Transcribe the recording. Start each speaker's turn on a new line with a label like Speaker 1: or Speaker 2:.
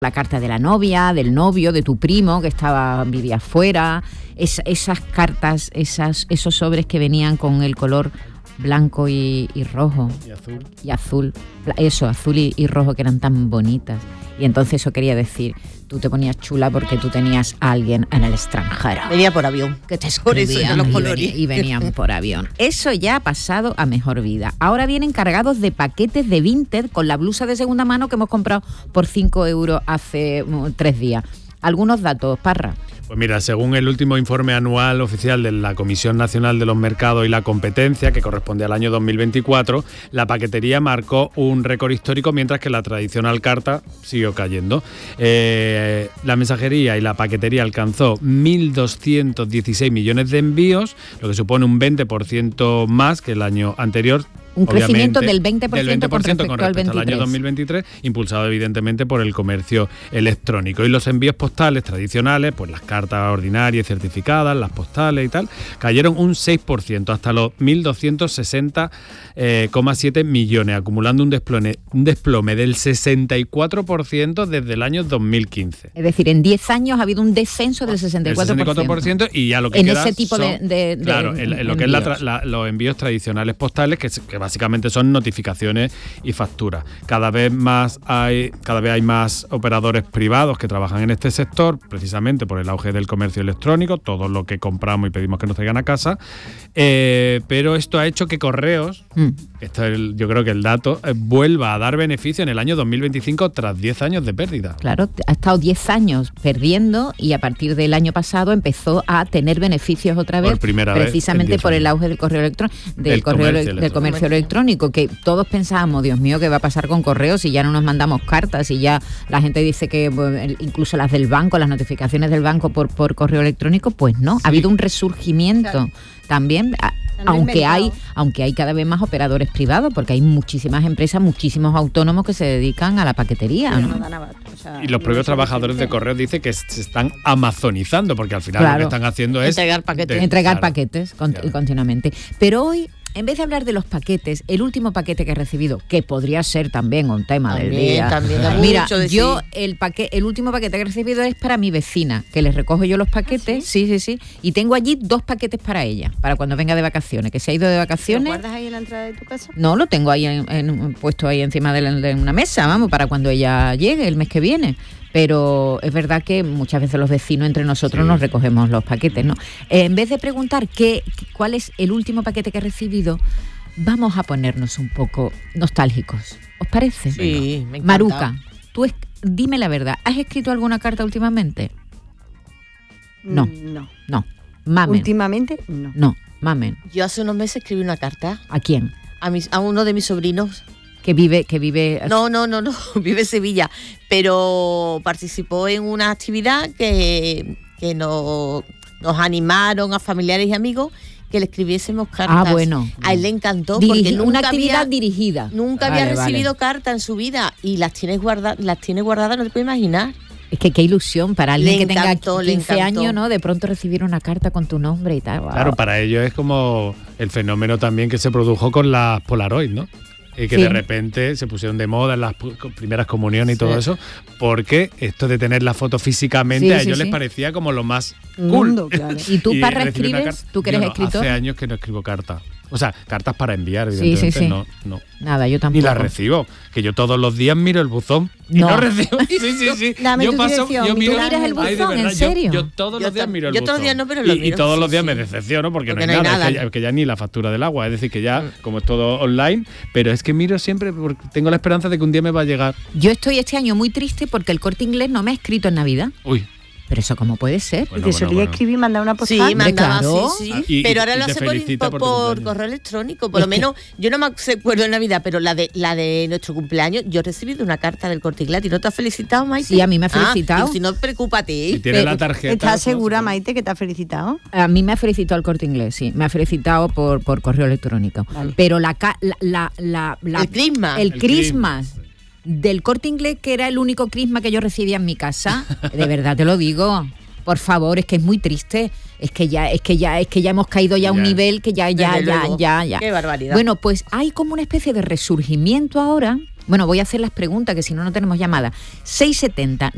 Speaker 1: la carta de la novia, del novio, de tu primo que vivía fuera, esas cartas, esos sobres que venían con el color blanco y rojo. Y azul. Azul y rojo, que eran tan bonitas. Y entonces eso quería decir, tú te ponías chula porque tú tenías a alguien en el extranjero.
Speaker 2: Venía por avión.
Speaker 1: Que te escribían
Speaker 2: los colores.
Speaker 1: Y venían por avión. Eso ya ha pasado a mejor vida. Ahora vienen cargados de paquetes de Vinted con la blusa de segunda mano que hemos comprado por 5 euros hace 3 días. Algunos datos, Parra.
Speaker 3: Pues mira, según el último informe anual oficial de la Comisión Nacional de los Mercados y la Competencia, que corresponde al año 2024, la paquetería marcó un récord histórico, mientras que la tradicional carta siguió cayendo. La mensajería y la paquetería alcanzó 1.216 millones de envíos, lo que supone un 20% más que el año anterior.
Speaker 1: Un crecimiento del 20%,
Speaker 3: con respecto al año 2023, impulsado evidentemente por el comercio electrónico. Y los envíos postales tradicionales, pues las cartas ordinarias certificadas, las postales y tal, cayeron un 6%, hasta los 1.260,7 millones, acumulando un desplome del 64% desde el año 2015.
Speaker 1: Es decir, en 10 años ha habido un descenso del 64%.
Speaker 3: Y ya lo que
Speaker 1: en
Speaker 3: queda
Speaker 1: ese tipo
Speaker 3: son,
Speaker 1: de
Speaker 3: claro, en lo que es los envíos tradicionales postales, que básicamente son notificaciones y facturas. Cada vez hay más operadores privados que trabajan en este sector, precisamente por el auge del comercio electrónico, todo lo que compramos y pedimos que nos traigan a casa, pero esto ha hecho que Correos, yo creo que el dato, vuelva a dar beneficio en el año 2025 tras 10 años de pérdida.
Speaker 1: Claro, ha estado 10 años perdiendo y a partir del año pasado empezó a tener beneficios otra vez, precisamente por el auge del correo electrónico, del comercio electrónico, que todos pensábamos, Dios mío, ¿qué va a pasar con correos si ya no nos mandamos cartas y ya la gente dice que incluso las del banco, las notificaciones del banco por correo electrónico? Pues no, ha habido un resurgimiento también, aunque hay cada vez más operadores privados, porque hay muchísimas empresas, muchísimos autónomos que se dedican a la paquetería, ¿no?
Speaker 3: Y los propios trabajadores de correos dicen que se están amazonizando, porque al final lo que están haciendo es
Speaker 1: entregar paquetes continuamente. Pero hoy, en vez de hablar de los paquetes, el último paquete que he recibido, que podría ser también un tema del día. Mira, yo el último paquete que he recibido es para mi vecina, que les recojo yo los paquetes, sí, y tengo allí 2 paquetes para ella, para cuando venga de vacaciones, que se ha ido de vacaciones.
Speaker 2: ¿Lo guardas ahí en la entrada de tu casa?
Speaker 1: No, lo tengo ahí puesto ahí encima de una mesa, vamos, para cuando ella llegue el mes que viene. Pero es verdad que muchas veces los vecinos entre nosotros nos recogemos los paquetes, ¿no? En vez de preguntar cuál es el último paquete que he recibido, vamos a ponernos un poco nostálgicos. ¿Os parece?
Speaker 2: Sí, me encanta.
Speaker 1: Maruca, tú dime la verdad, ¿has escrito alguna carta últimamente? No. Mamen.
Speaker 4: Últimamente, no.
Speaker 1: No, mamen.
Speaker 2: Yo hace unos meses escribí una carta.
Speaker 1: ¿A quién?
Speaker 2: A uno de mis sobrinos.
Speaker 1: Que vive.
Speaker 2: No, vive en Sevilla, pero participó en una actividad que nos animaron a familiares y amigos que le escribiésemos cartas.
Speaker 1: Ah, bueno.
Speaker 2: A él le encantó porque nunca
Speaker 1: una actividad dirigida.
Speaker 2: Nunca había recibido carta en su vida y las tiene guardadas, no te puedes imaginar.
Speaker 1: Es que qué ilusión para alguien que tenga 15
Speaker 2: encantó.
Speaker 1: años, ¿no? De pronto recibir una carta con tu nombre y tal. Wow.
Speaker 3: Claro, para ellos es como el fenómeno también que se produjo con las Polaroid, ¿no? Y que de repente se pusieron de moda en las primeras comuniones y todo eso, porque esto de tener la foto físicamente a ellos les parecía como lo más cool.
Speaker 4: Claro.
Speaker 1: ¿Y tú, Parra, escribes? ¿Tú que eres escritor?
Speaker 3: Hace años que no escribo cartas. O sea, cartas para enviar, evidentemente.
Speaker 1: Sí.
Speaker 3: No.
Speaker 1: Nada, yo tampoco.
Speaker 3: Ni las recibo, que yo todos los días miro el buzón y no recibo. Sí.
Speaker 4: Dame tu dirección.
Speaker 3: Yo miro,
Speaker 1: ¿Tú miras el buzón? ¿En serio?
Speaker 3: Yo todos los días miro el buzón.
Speaker 2: Yo todos los días no, pero lo miro.
Speaker 3: Y todos los días me decepciono porque no hay nada. Es que ya ni la factura del agua. Es decir, que ya, como es todo online, pero es que miro siempre porque tengo la esperanza de que un día me va a llegar.
Speaker 1: Yo estoy este año muy triste porque el Corte Inglés no me ha escrito en Navidad.
Speaker 3: Uy.
Speaker 1: Pero eso cómo puede ser.
Speaker 4: Porque solía escribir y mandar una postal.
Speaker 2: Sí, mandaba,
Speaker 1: claro.
Speaker 2: sí. Pero ahora lo hace por correo electrónico. Por lo menos, yo no me acuerdo en Navidad, pero la de nuestro cumpleaños, yo he recibido una carta del Corte Inglés. ¿Y no te ha felicitado, Maite?
Speaker 1: Sí, a mí me ha felicitado.
Speaker 2: Si no, preocúpate.
Speaker 3: Si tiene la tarjeta.
Speaker 4: ¿Estás segura, Maite, que te ha felicitado?
Speaker 1: A mí me ha felicitado el Corte Inglés, sí. Me ha felicitado por correo electrónico. Vale. Pero el Christmas del Corte Inglés, que era el único crisma que yo recibía en mi casa, de verdad te lo digo. Por favor, es que es muy triste. Es que ya hemos caído ya a un nivel que ya.
Speaker 2: Qué barbaridad.
Speaker 1: Bueno, pues hay como una especie de resurgimiento ahora. Bueno, voy a hacer las preguntas, que si no tenemos llamada. 670